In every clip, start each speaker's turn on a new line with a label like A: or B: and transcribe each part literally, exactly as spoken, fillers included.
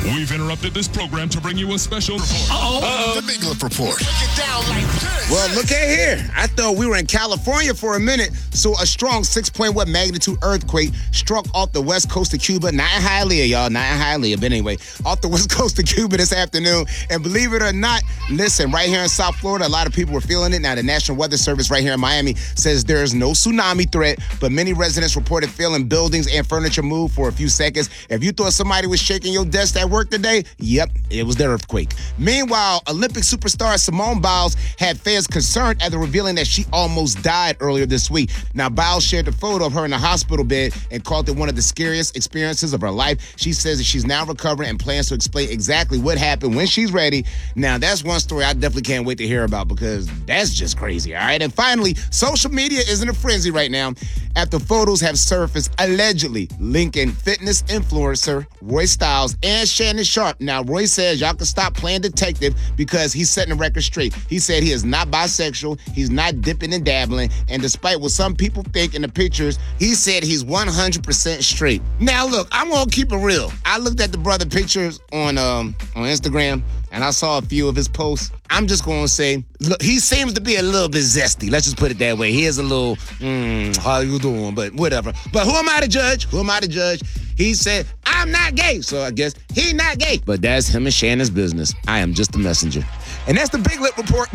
A: We've interrupted this program to bring you a special report.
B: Uh-oh.
C: Uh-oh. The Big Lip Report.
B: Break it down like this.
D: Well, look at here. I thought we were in California for a minute. So a strong six point one magnitude earthquake struck off the west coast of Cuba. Not in Hialeah, y'all. Not in Hialeah. But anyway, off the west coast of Cuba this afternoon. And believe it or not, listen, right here in South Florida, a lot of people were feeling it. Now, the National Weather Service right here in Miami says there is no tsunami threat, but many residents reported feeling buildings and furniture move for a few seconds. If you thought somebody was shaking your desk at work today, yep, it was the earthquake. Meanwhile, Olympic superstar Simone Biles had fans concerned after revealing that she almost died earlier this week. Now, Biles shared a photo of her in a hospital bed and called it one of the scariest experiences of her life. She says that she's now recovering and plans to explain exactly what happened when she's ready. Now, that's one story I definitely can't wait to hear about because that's just crazy, all right? And finally, social media is in a frenzy right now after photos have surfaced allegedly linking fitness influencer Roy Styles and Shannon Sharpe. Now, Roy says y'all can stop playing detective because he's setting the record straight. He said he is not bisexual, he's not dipping and dabbling, and despite what some people think in the pictures, he said he's one hundred percent straight. Now, look, I'm gonna keep it real. I looked at the brother pictures on um on Instagram, and I saw a few of his posts. I'm just going to say, look, he seems to be a little bit zesty. Let's just put it that way. He is a little, mm, how you doing? But whatever. But who am I to judge? Who am I to judge? He said, I'm not gay. So I guess he not gay. But that's him and Shannon's business. I am just a messenger. And that's the Big Lip Report.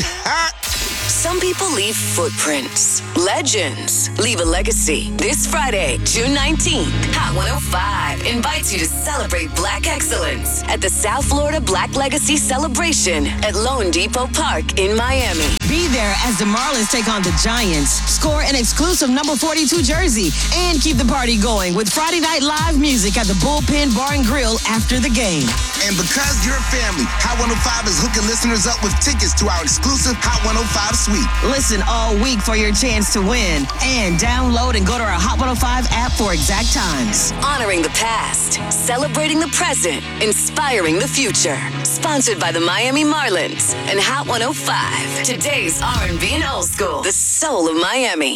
E: Some people leave footprints. Legends leave a legacy. This Friday, June nineteenth, Hot one oh five invites you to celebrate Black excellence at the South Florida Black Legacy Celebration at Lone Depot Park in Miami.
F: Be there as the Marlins take on the Giants, score an exclusive number forty-two jersey, and keep the party going with Friday Night Live music at the Bullpen Bar and Grill after the game.
D: And because you're a family, Hot one oh five is hooking listeners up with tickets to our exclusive Hot one oh five suite.
F: Listen all week for your chance to win. And download and go to our Hot one oh five app for exact times.
E: Honoring the past, celebrating the present, inspiring the future. Sponsored by the Miami Marlins and Hot one oh five. Today's R and B and old school, the soul of Miami.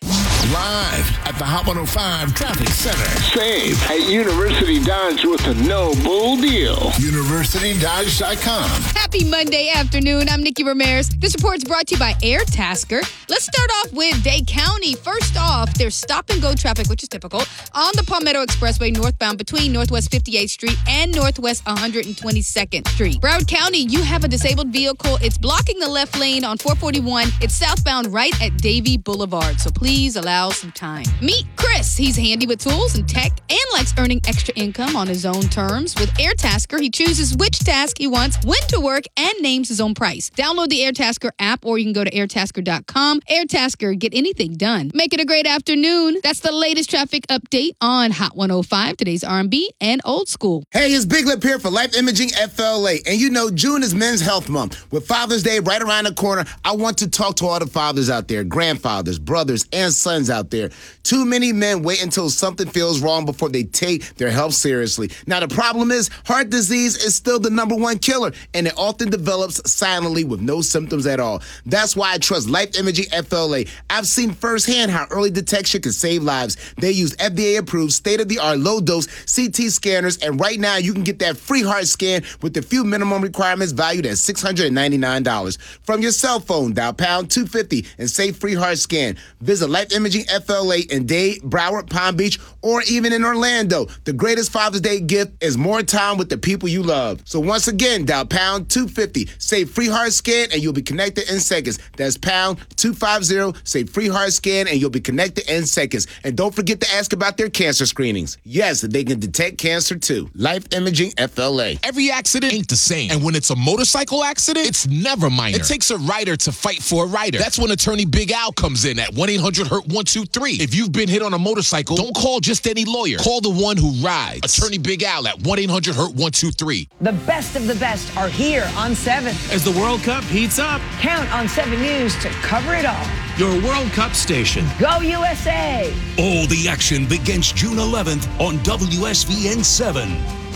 C: Live at the Hot one oh five Traffic Center.
G: Save at University Dodge with a no-bull deal.
C: University Dodge dot com.
H: Happy Monday afternoon. I'm Nikki Ramirez. This report is brought to you by Airtasker. Let's start off with Dade County. First off, there's stop-and-go traffic, which is typical, on the Palmetto Expressway northbound between Northwest fifty-eighth Street and Northwest one hundred twenty-second Street. Broward County, you have a disabled vehicle. It's blocking the left lane on four forty-one. It's southbound right at Davie Boulevard, so please allow some time. Meet Chris. He's handy with tools and tech and likes earning extra income on his own terms. With Airtasker, he chooses which task he wants, when to work, and names his own price. Download the Airtasker app, or you can go to airtasker dot com. Airtasker, get anything done. Make it a great afternoon. That's the latest traffic update on Hot one oh five, today's R and B and old school.
D: Hey, it's Big Lip here for Life Imaging F L A. And you know, June is Men's Health Month. With Father's Day right around the corner, I want to talk to all the fathers out there, grandfathers, brothers, and sons out there. Too many men wait until something feels wrong before they take their health seriously. Now, the problem is heart disease is still the number one killer, and it often develops silently with no symptoms at all. That's why I trust Life Imaging F L A. I've seen firsthand how early detection can save lives. They use F D A-approved, state-of-the-art, low-dose C T scanners, and right now you can get that free heart scan with a few minimum requirements valued at six hundred ninety-nine dollars. From your cell phone, dial pound two fifty and say free heart scan. Visit Life Imaging F L A in Dade, Broward, Palm Beach, or even in Orlando. The greatest Father's Day gift is more time with the people you love. So once again, dial pound two fifty, say free heart scan, and you'll be connected in seconds. That's pound two fifty, say free heart scan, and you'll be connected in seconds. And don't forget to ask about their cancer screenings. Yes, they can detect cancer too. Life Imaging F L A.
I: Every accident ain't the same. And when it's a motorcycle accident, it's never minor. It takes a rider to fight for a rider. That's when attorney Big Al comes in at one eight hundred hurt one two three. If you've been hit on a motorcycle, don't call just any lawyer. Call the one who rides. Attorney Big Al at one eight hundred hurt one two three.
J: The best of the best are here on seven.
K: As the World Cup heats up,
J: count on seven News to cover it all.
K: Your World Cup station.
J: Go U S A!
L: All the action begins June eleventh on W S V N seven.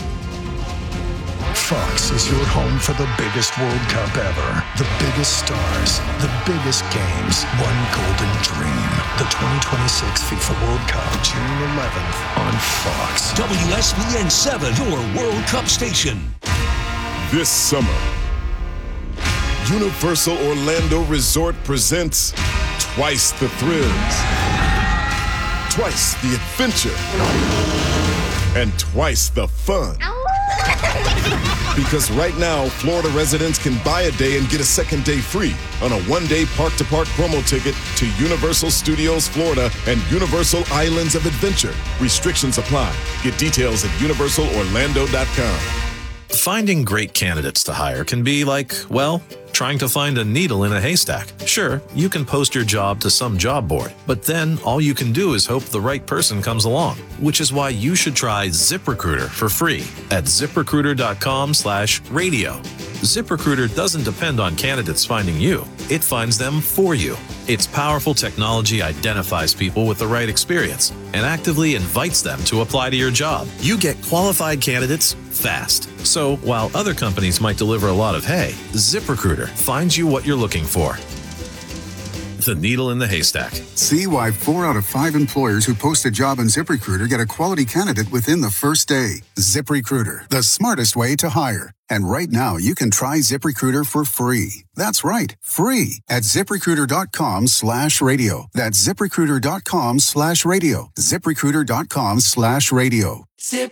M: Fox is your home for the biggest World Cup ever. The biggest stars, the biggest games, one golden dream. the twenty twenty-six FIFA World Cup, June eleventh on Fox.
L: W S V N seven, your World Cup station.
B: This summer, Universal Orlando Resort presents twice the thrills, twice the adventure, and twice the fun. Because right now, Florida residents can buy a day and get a second day free on a one-day park-to-park promo ticket to Universal Studios Florida and Universal Islands of Adventure. Restrictions apply. Get details at universal orlando dot com.
N: Finding great candidates to hire can be like, well, trying to find a needle in a haystack. Sure, you can post your job to some job board, but then all you can do is hope the right person comes along, which is why you should try ZipRecruiter for free at ziprecruiter.com slash radio. ZipRecruiter doesn't depend on candidates finding you. It finds them for you. Its powerful technology identifies people with the right experience and actively invites them to apply to your job. You get qualified candidates fast. So while other companies might deliver a lot of hay, ZipRecruiter finds you what you're looking for. The needle in the haystack.
O: See why four out of five employers who post a job on ZipRecruiter get a quality candidate within the first day. ZipRecruiter, the smartest way to hire. And right now, you can try ZipRecruiter for free. That's right, free at ZipRecruiter.com slash radio. That's ZipRecruiter.com slash radio. ZipRecruiter.com slash radio. Zip.